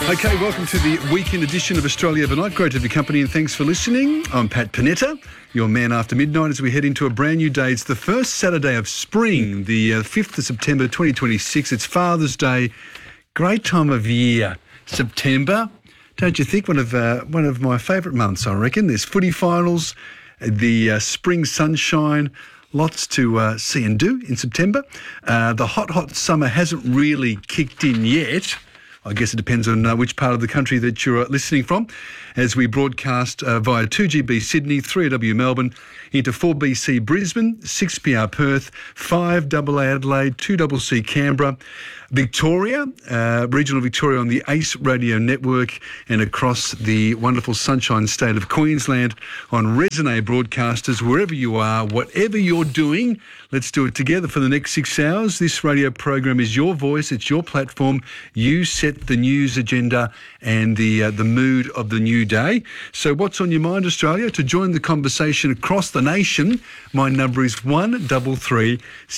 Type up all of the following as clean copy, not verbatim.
Okay, welcome to the weekend edition of Australia Overnight. Great to have your company and thanks for listening. I'm Pat Panetta, your man after midnight as we head into a brand new day. It's the first Saturday of spring, the 5th of September 2026. It's Father's Day. Great time of year, September. Don't you think? One of my favourite months, I reckon. There's footy finals, the spring sunshine, lots to see and do in September. The hot summer hasn't really kicked in yet. I guess it depends on which part of the country that you're listening from, as we broadcast via 2GB Sydney, 3AW Melbourne, into 4BC Brisbane, 6PR Perth, 5AA Adelaide, 2CC Canberra, Victoria, regional Victoria on the ACE Radio Network, and across the wonderful sunshine state of Queensland on Resonate Broadcasters. Wherever you are, whatever you're doing, let's do it together for the next 6 hours. This radio program is your voice, it's your platform. You set the news agenda and the mood of the new day. So what's on your mind, Australia? To join the conversation across the nation, my number is 133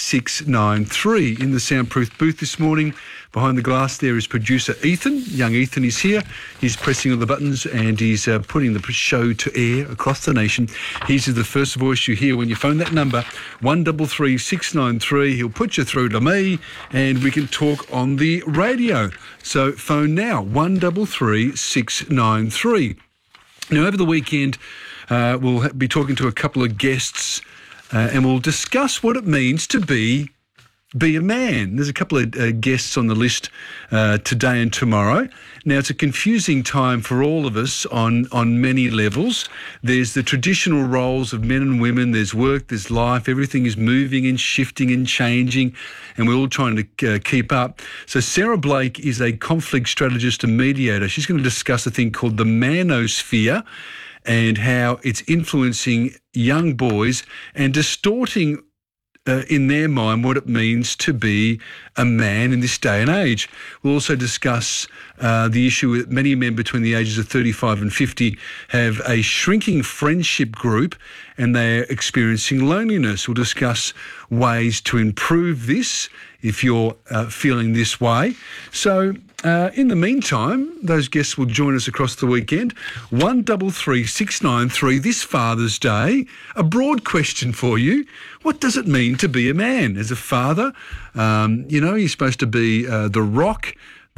693. In the soundproof booth this morning, behind the glass there is producer Ethan. Young Ethan is here. He's pressing on the buttons and he's putting the show to air across the nation. He's the first voice you hear when you phone that number, 133 693. He'll put you through to me and we can talk on the radio. So phone now, 133 693. Now, over the weekend, we'll be talking to a couple of guests and we'll discuss what it means to be a man. There's a couple of guests on the list today and tomorrow. Now, it's a confusing time for all of us on many levels. There's the traditional roles of men and women. There's work, there's life. Everything is moving and shifting and changing, and we're all trying to keep up. So Sarah Blake is a conflict strategist and mediator. She's going to discuss a thing called the manosphere and how it's influencing young boys and distorting in their mind what it means to be a man in this day and age. We'll also discuss the issue that many men between the ages of 35 and 50 have a shrinking friendship group and they're experiencing loneliness. We'll discuss ways to improve this if you're feeling this way. So in the meantime, those guests will join us across the weekend. 133 693 this Father's Day. A broad question for you. What does it mean to be a man? As a father, you're supposed to be the rock,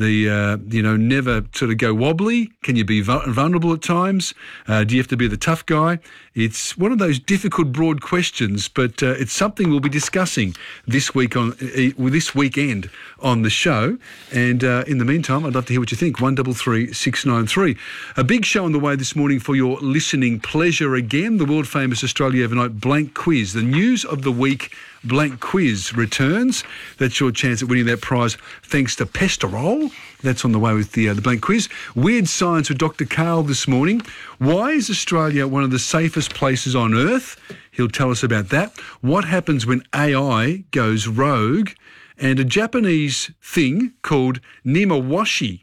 never sort of go wobbly. Can you be vulnerable at times? Do you have to be the tough guy? It's one of those difficult, broad questions, but it's something we'll be discussing this weekend on the show. And in the meantime, I'd love to hear what you think. 133 693. A big show on the way this morning for your listening pleasure again. The world famous Australia Overnight Blank Quiz. The news of the week Blank Quiz returns. That's your chance at winning that prize thanks to Pestarol. That's on the way with the Blank Quiz. Weird Science with Dr. Karl this morning. Why is Australia one of the safest places on earth? He'll tell us about that. What happens when AI goes rogue? And a Japanese thing called Nemawashi.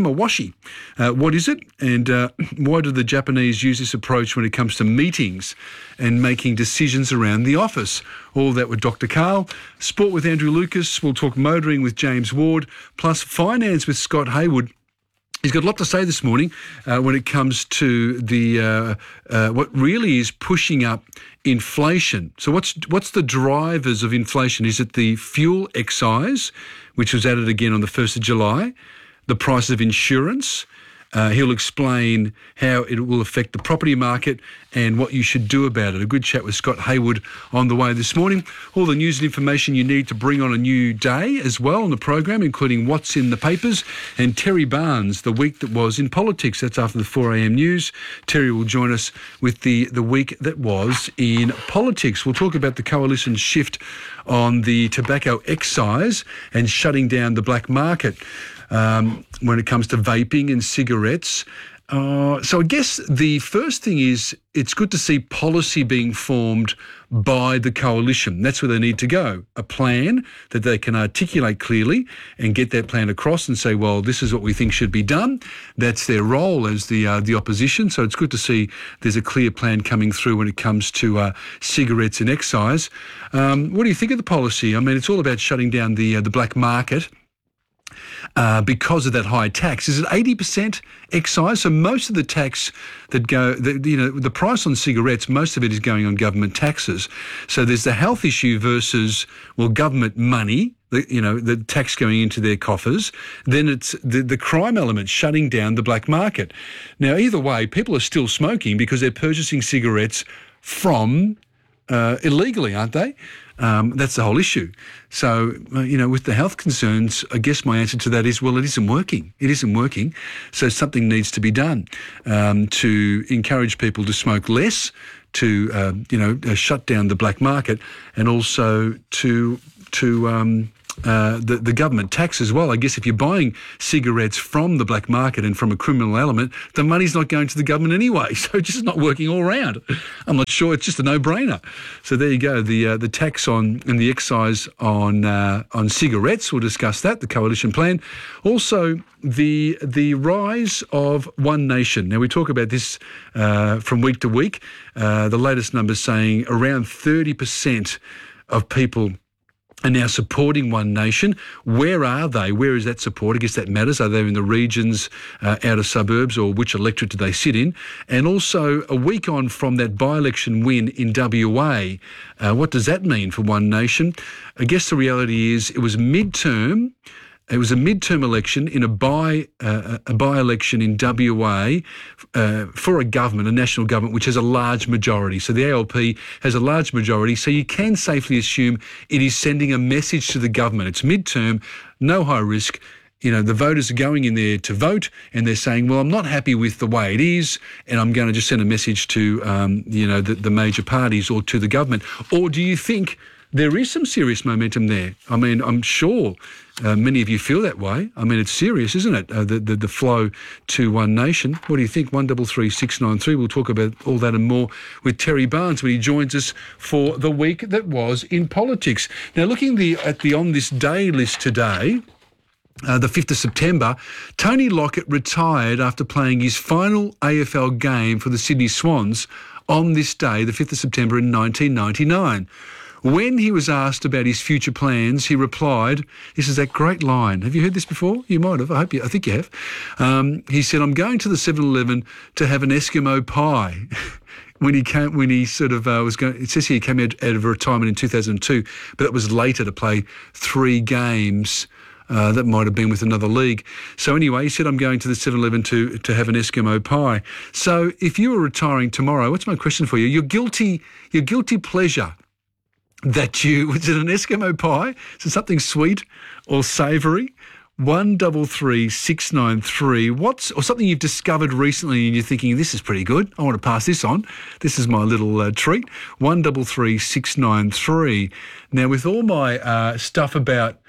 What is it? And why do the Japanese use this approach when it comes to meetings and making decisions around the office? All that with Dr. Karl. Sport with Andrew Lucas. We'll talk motoring with James Ward. Plus finance with Scott Hayward. He's got a lot to say this morning when it comes to the what really is pushing up inflation. So what's the drivers of inflation? Is it the fuel excise, which was added again on the 1st of July? The price of insurance? He'll explain how it will affect the property market and what you should do about it. A good chat with Scott Hayward on the way this morning. All the news and information you need to bring on a new day as well on the program, including what's in the papers. And Terry Barnes, the week that was in politics. That's after the 4 a.m. news. Terry will join us with the week that was in politics. We'll talk about the coalition shift on the tobacco excise and shutting down the black market. When it comes to vaping and cigarettes. So I guess the first thing is it's good to see policy being formed by the coalition. That's where they need to go. A plan that they can articulate clearly and get that plan across and say, well, this is what we think should be done. That's their role as the opposition. So it's good to see there's a clear plan coming through when it comes to cigarettes and excise. What do you think of the policy? I mean, it's all about shutting down the black market. because of that high tax. Is it 80% excise? So most of the tax that the price on cigarettes, most of it is going on government taxes. So there's the health issue versus, government money, the tax going into their coffers. Then it's the crime element, shutting down the black market. Now, either way, people are still smoking because they're purchasing cigarettes from illegally, aren't they? That's the whole issue. So, with the health concerns, I guess my answer to that is, it isn't working. It isn't working. So something needs to be done to encourage people to smoke less, to, shut down the black market, and also to the government tax as well. I guess if you're buying cigarettes from the black market and from a criminal element, the money's not going to the government anyway. So it's just not working all round. I'm not sure. It's just a no-brainer. So there you go. The tax on and the excise on cigarettes. We'll discuss that. The coalition plan. Also, the rise of One Nation. Now we talk about this from week to week. The latest numbers saying around 30% of people are now supporting One Nation. Where are they? Where is that support? I guess that matters. Are they in the regions, out of suburbs, or which electorate do they sit in? And also, a week on from that by-election win in WA, what does that mean for One Nation? I guess the reality is it was midterm. It was a midterm election in a by-election in WA for a government, a national government, which has a large majority. So the ALP has a large majority. So you can safely assume it is sending a message to the government. It's midterm, no high risk. The voters are going in there to vote, and they're saying, I'm not happy with the way it is, and I'm going to just send a message to, the major parties or to the government. Or do you think there is some serious momentum there? I mean, I'm sure many of you feel that way. I mean, it's serious, isn't it? The flow to One Nation. What do you think? 133 693. We'll talk about all that and more with Terry Barnes when he joins us for the week that was in politics. Now, looking at the On This Day list today, the 5th of September, Tony Lockett retired after playing his final AFL game for the Sydney Swans on this day, the 5th of September in 1999. When he was asked about his future plans, he replied, this is that great line. Have you heard this before? You might have. I think you have. He said, I'm going to the 7-Eleven to have an Eskimo pie. It says here he came out of retirement in 2002, but that was later to play 3 games. That might have been with another league. So anyway, he said, I'm going to the 7-Eleven to have an Eskimo pie. So if you were retiring tomorrow, what's my question for you? Your guilty pleasure. Was it an Eskimo pie? Is it something sweet or savoury? 133 693. Or something you've discovered recently and you're thinking, this is pretty good. I want to pass this on. This is my little treat. 133 693. Now, with all my stuff about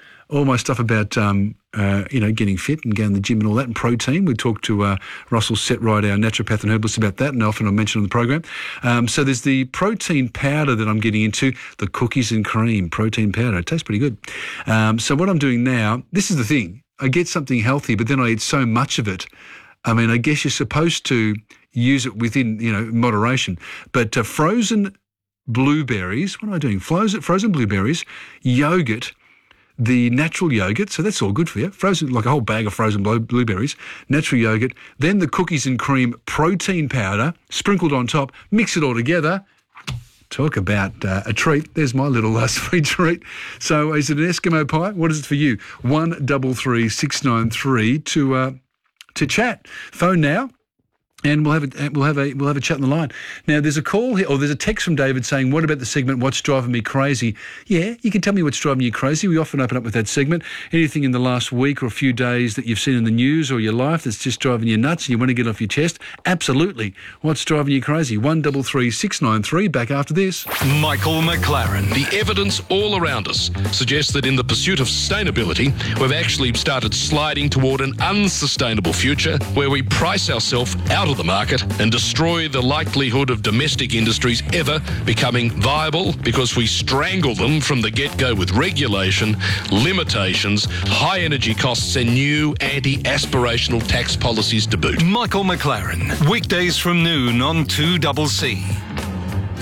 getting fit and going to the gym and all that, and protein. We talked to Russell Setright, our naturopath and herbalist, about that, and often I mention on the program. So there's the protein powder that I'm getting into, the cookies and cream protein powder. It tastes pretty good. So what I'm doing now, this is the thing. I get something healthy, but then I eat so much of it. I mean, I guess you're supposed to use it within, moderation. But frozen blueberries, what am I doing? Frozen blueberries, yogurt, the natural yogurt, so that's all good for you. Frozen, like a whole bag of frozen blueberries, natural yogurt, then the cookies and cream protein powder sprinkled on top, mix it all together. Talk about a treat. There's my little sweet treat. So is it an Eskimo pie? What is it for you? 133 693 to chat. Phone now. And we'll have a chat on the line. Now, there's a call here, or there's a text from David saying, what about the segment, What's Driving Me Crazy? Yeah, you can tell me what's driving you crazy. We often open up with that segment. Anything in the last week or a few days that you've seen in the news or your life that's just driving you nuts and you want to get off your chest? Absolutely. What's driving you crazy? 133 693. Back after this. Michael McLaren. The evidence all around us suggests that in the pursuit of sustainability, we've actually started sliding toward an unsustainable future where we price ourselves out of the market and destroy the likelihood of domestic industries ever becoming viable because we strangle them from the get-go with regulation, limitations, high energy costs and new anti-aspirational tax policies to boot. Michael McLaren, weekdays from noon on 2CC. At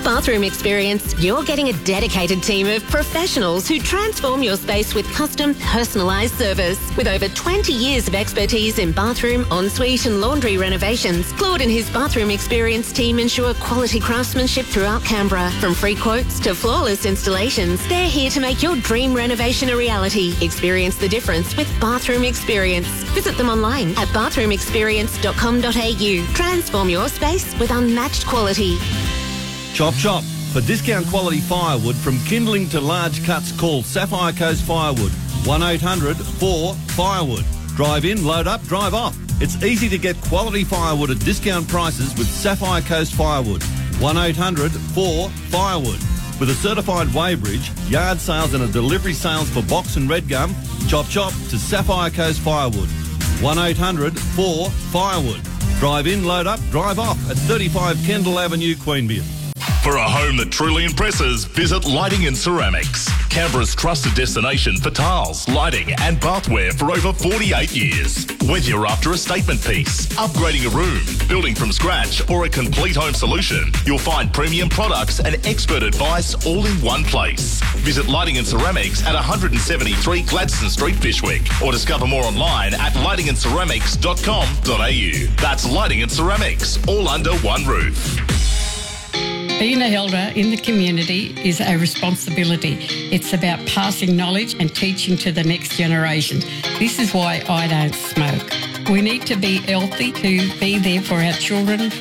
Bathroom Experience, you're getting a dedicated team of professionals who transform your space with custom, personalised service. With over 20 years of expertise in bathroom, ensuite and laundry renovations, Claude and his Bathroom Experience team ensure quality craftsmanship throughout Canberra. From free quotes to flawless installations, they're here to make your dream renovation a reality. Experience the difference with Bathroom Experience. Visit them online at bathroomexperience.com.au. Transform your space with unmatched quality. Chop Chop. For discount quality firewood from kindling to large cuts, call Sapphire Coast Firewood. 1-800-4-FIREWOOD. Drive in, load up, drive off. It's easy to get quality firewood at discount prices with Sapphire Coast Firewood. 1-800-4-FIREWOOD. With a certified weighbridge, yard sales and a delivery sales for box and red gum, Chop Chop to Sapphire Coast Firewood. 1-800-4-FIREWOOD. Drive in, load up, drive off at 35 Kendall Avenue, Queanbeyan. For a home that truly impresses, visit Lighting and Ceramics, Canberra's trusted destination for tiles, lighting and bathware for over 48 years. Whether you're after a statement piece, upgrading a room, building from scratch or a complete home solution, you'll find premium products and expert advice all in one place. Visit Lighting and Ceramics at 173 Gladstone Street, Fyshwick, or discover more online at lightingandceramics.com.au. That's Lighting and Ceramics, all under one roof. Being an elder in the community is a responsibility. It's about passing knowledge and teaching to the next generation. This is why I don't smoke. We need to be healthy to be there for our children,